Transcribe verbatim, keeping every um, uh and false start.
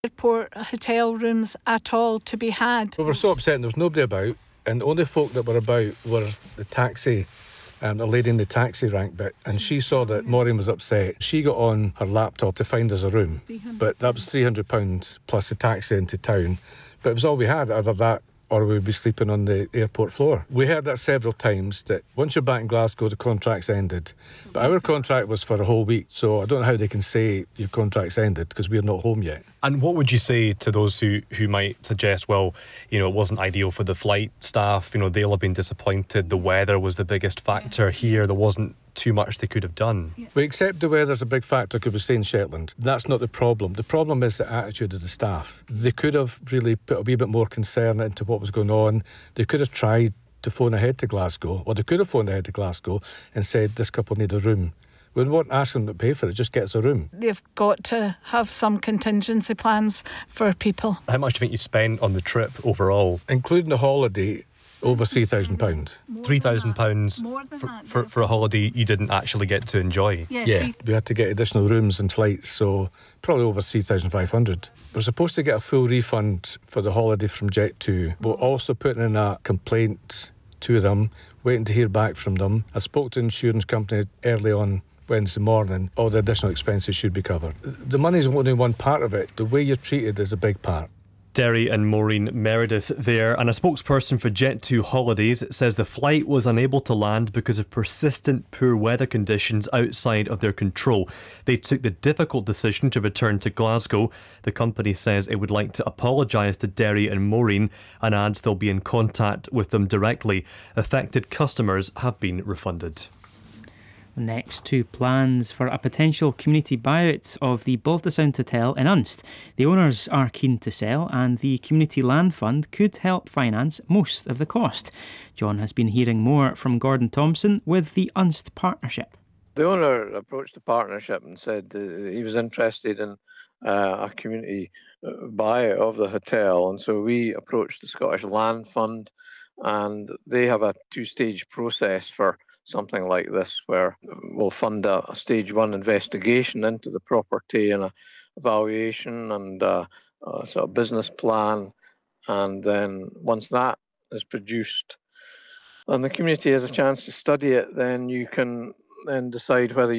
airport hotel rooms at all to be had. We were so upset and there was nobody about, and the only folk that were about were the taxi, um, the lady in the taxi rank bit, and she saw that Maureen was upset. She got on her laptop to find us a room, but that was three hundred pounds plus the taxi into town, but it was all we had. Either that or we would be sleeping on the airport floor. We heard that several times, that once you're back in Glasgow, the contract's ended. But our contract was for a whole week, so I don't know how they can say your contract's ended, because we're not home yet. And what would you say to those who, who might suggest, well, you know, it wasn't ideal for the flight staff, you know, they'll have been disappointed, the weather was the biggest factor here, there wasn't too much they could have done? We accept the weather's a big factor because we stay in Shetland. That's not the problem. The problem is the attitude of the staff. They could have really put a wee bit more concern into what was going on. They could have tried to phone ahead to Glasgow, or they could have phoned ahead to Glasgow and said, this couple need a room. We won't ask them to pay for it, just get us a room. They've got to have some contingency plans for people. How much do you think you spent on the trip overall? Including the holiday, over three thousand pounds. three thousand pounds for, for, for a holiday you didn't actually get to enjoy? Yeah, yeah. We had to get additional rooms and flights, so probably over three thousand five hundred. We're supposed to get a full refund for the holiday from Jet two. We're also putting in a complaint to them, waiting to hear back from them. I spoke to the insurance company early on Wednesday morning. All the additional expenses should be covered. The money's only one part of it. The way you're treated is a big part. Derry and Maureen Meredith there, and a spokesperson for Jet two Holidays says the flight was unable to land because of persistent poor weather conditions outside of their control. They took the difficult decision to return to Glasgow. The company says it would like to apologise to Derry and Maureen and adds they'll be in contact with them directly. Affected customers have been refunded. Next to plans for a potential community buyout of the Baltasound Hotel in Unst. The owners are keen to sell, and the Community Land Fund could help finance most of the cost. John has been hearing more from Gordon Thompson with the Unst Partnership. The owner approached the partnership and said that he was interested in uh, a community buyout of the hotel, and so we approached the Scottish Land Fund, and they have a two-stage process for something like this, where we'll fund a, a stage one investigation into the property and a evaluation and a, a sort of business plan, and then once that is produced and the community has a chance to study it, then you can then decide whether